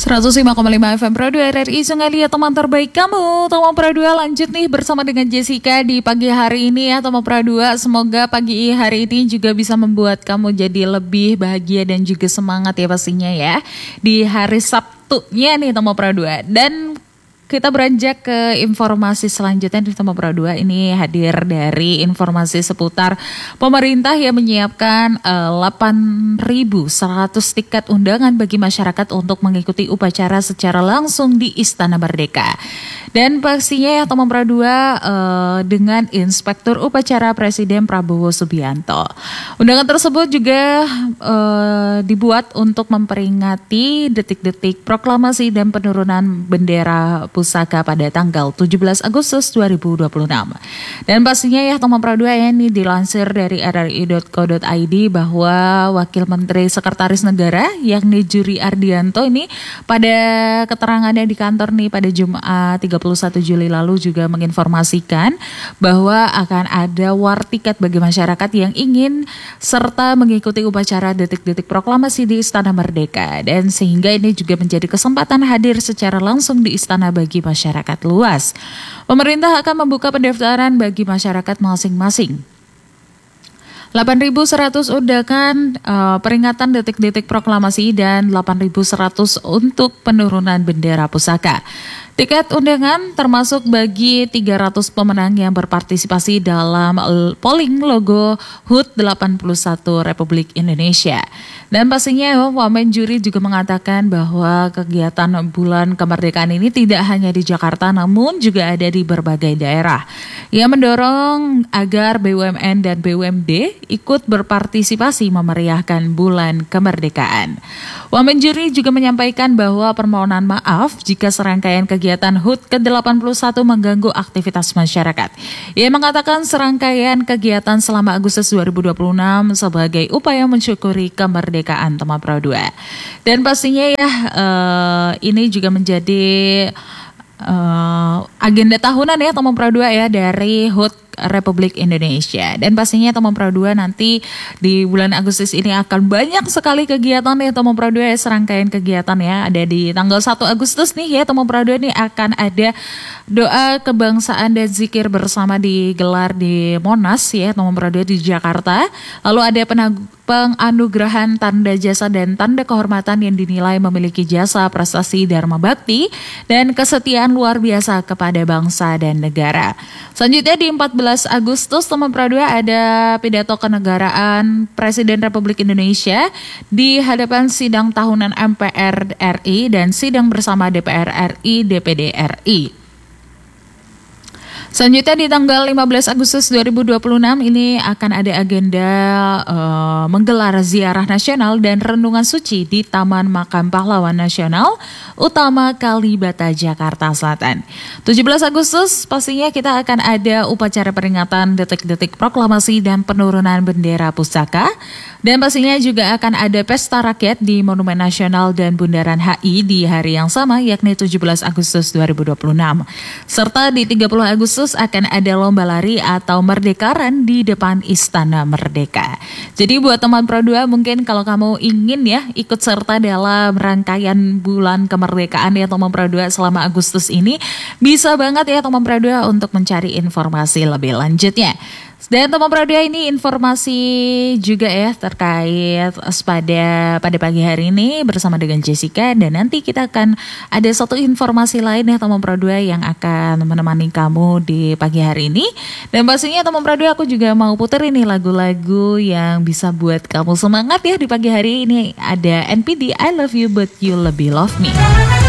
105,5 FM Pro 2 RRI Sungalia, teman terbaik kamu. Teman Pro 2 lanjut nih bersama dengan Jessica di pagi hari ini ya teman Pro 2. Semoga pagi hari ini juga bisa membuat kamu jadi lebih bahagia dan juga semangat ya pastinya ya. Di hari Sabtunya nih teman Pro 2. Dan kita beranjak ke informasi selanjutnya di Teman Pro 2. Ini hadir dari informasi seputar pemerintah yang menyiapkan 8.100 tiket undangan bagi masyarakat untuk mengikuti upacara secara langsung di Istana Merdeka. Dan pastinya ya Teman Pro 2 dengan Inspektur Upacara Presiden Prabowo Subianto. Undangan tersebut juga dibuat untuk memperingati detik-detik proklamasi dan penurunan bendera pusaka pada tanggal 17 Agustus 2026. Dan pastinya ya teman Pro 2 ya, ini dilansir dari rri.co.id bahwa Wakil Menteri Sekretaris Negara yakni Juri Ardianto ini pada keterangannya di kantor nih pada Jumat 31 Juli lalu juga menginformasikan bahwa akan ada war tiket bagi masyarakat yang ingin serta mengikuti upacara detik-detik proklamasi di Istana Merdeka, dan sehingga ini juga menjadi kesempatan hadir secara langsung di istana bagi masyarakat luas. Pemerintah akan membuka pendaftaran bagi masyarakat masing-masing. 8.100 undangan peringatan detik-detik proklamasi dan 8.100 untuk penurunan bendera pusaka. Tiket undangan termasuk bagi 300 pemenang yang berpartisipasi dalam polling logo HUT 81 Republik Indonesia. Dan pastinya Wamen Juri juga mengatakan bahwa kegiatan bulan kemerdekaan ini tidak hanya di Jakarta namun juga ada di berbagai daerah. Ia mendorong agar BUMN dan BUMD ikut berpartisipasi memeriahkan bulan kemerdekaan. Wamen Juri juga menyampaikan bahwa permohonan maaf jika serangkaian kegiatan HUT ke-81 mengganggu aktivitas masyarakat. Ia mengatakan serangkaian kegiatan selama Agustus 2026 sebagai upaya mensyukuri kemerdekaan teman Pro 2. Dan pastinya ya ini juga menjadi agenda tahunan ya teman Pro 2 ya dari HUT Republik Indonesia. Dan pastinya teman Pro 2 nanti di bulan Agustus ini akan banyak sekali kegiatan ya teman Pro 2 ya, serangkaian kegiatan ya. Ada di tanggal 1 Agustus nih ya teman Pro 2 ini akan ada doa kebangsaan dan zikir bersama digelar di Monas ya teman Pro 2 di Jakarta. Lalu ada penganugerahan tanda jasa dan tanda kehormatan yang dinilai memiliki jasa, prestasi, dharma bakti dan kesetiaan luar biasa kepada bangsa dan negara. Selanjutnya di 14 Agustus teman Pro 2 ada pidato kenegaraan Presiden Republik Indonesia di hadapan sidang tahunan MPR RI dan sidang bersama DPR RI, DPD RI. Selanjutnya di tanggal 15 Agustus 2026 ini akan ada agenda menggelar ziarah nasional dan renungan suci di Taman Makam Pahlawan Nasional Utama Kalibata, Jakarta Selatan. 17 Agustus pastinya kita akan ada upacara peringatan detik-detik proklamasi dan penurunan bendera pusaka. Dan pastinya juga akan ada pesta rakyat di Monumen Nasional dan Bundaran HI di hari yang sama yakni 17 Agustus 2026. Serta di 30 Agustus akan ada lomba lari atau Merdekaran di depan Istana Merdeka. Jadi buat teman Pro 2 mungkin kalau kamu ingin ya ikut serta dalam rangkaian bulan kemerdekaan ya teman Pro 2 selama Agustus ini, bisa banget ya teman Pro 2 untuk mencari informasi lebih lanjutnya. Dan teman Pro 2 ini informasi juga ya terkait pada pagi hari ini bersama dengan Jessica, dan nanti kita akan ada satu informasi lain ya teman Pro 2 yang akan menemani kamu di pagi hari ini. Dan pastinya teman Pro 2 aku juga mau puter ini lagu-lagu yang bisa buat kamu semangat ya di pagi hari ini. Ada NPD I Love You But You Lebih Love Me.